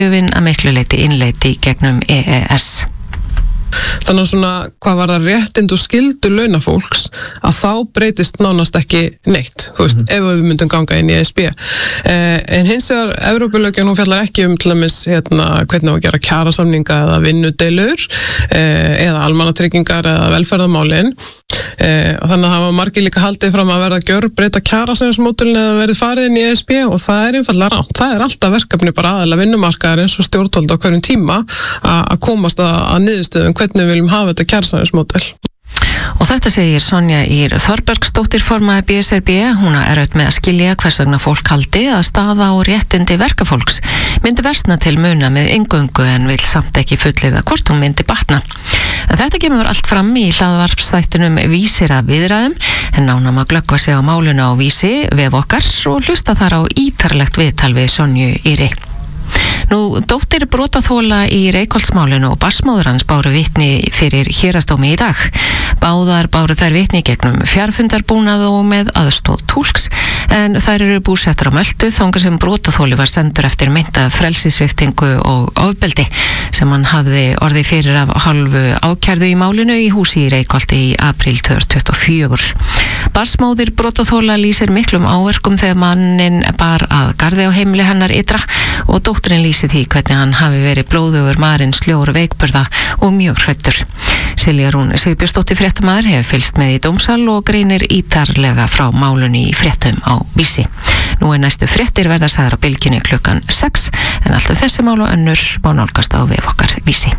lögin að miklu leyti innleiddi gegnum EES. Þannig að svona, hvað var það réttind og skyldur launafólks, að þá breytist nánast ekki neitt, þú veist, ef við myndum ganga inn í ESB. En hins vegar, Evrópulöggjöf, hún fjallar ekki til dæmis, hvernig á að gera kjarasamninga eða vinnudeilur, eða almannatryggingar eða velferðarmálin. Og þannig að það var margir líka haldið fram að verða gjörbreyta kjarasamningsmódelin eða verið farið inn í ESB og það er einfaldlega rangt. Það er alltaf verkefni bara aðeila vinnumarkaðar eins og stjórnvöld á hverjum tíma að komast að niðurstöðum hvernig við viljum hafa þetta kjarasamningsmódel. Og þetta segir Sonja Ýr Þorbergsdóttir formaður BSRB. Hún er auðvitað með að skilja hvers vegna fólk haldi að staða og réttindi verkafólks myndi versna til muna með inngöngu en vil samt ekki fullyrða hvort hún myndi batna. En þetta kemur allt fram í hlaðvarpsþættinum Vísir að viðræðum, en nánar má glöggva sig á málinu á Vísi vef okkar og hlusta þar á ítarlegt viðtal við Sonju Ýri. Nú, dóttir brotaþola í Reykholtsmálinu og barnsmóðir hans báru vitni fyrir héraðsdómi í dag. Báðar báru þær vitni gegnum fjarfundarbúnað og með aðstoð túlks, en þær eru búsettar á Möltu þangað sem brotaþoli var sendur eftir meinta frelsissviptingu og ofbeldi sem hann hafði orðið fyrir af hálfu ákærðu í málinu í húsi í Reykholti í apríl 2024. Barnsmóðir brotaþola lýsir miklum áverkum þegar mannin bar að garði á heimili hennar ytra og dóttirin lýsir því hvernig hann hafi verið blóðugur, marinn, sljór, veikburða og mjög hræddur. Silja Rún Sigurbjörnsdóttir fréttamaður hefur fylgst með í dómsal og greinir ítarlega frá málunni í fréttum á Vísi. Nú er næstu fréttir verða sagðar á Bylgjunni klukkan 6, en alltaf þessi mál og önnur má nálgast á vef okkar Vísi.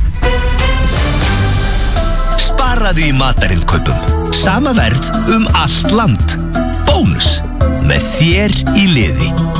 Sparaðu í matarinkaupum. Sama verð allt land. Bónus með þér í liði.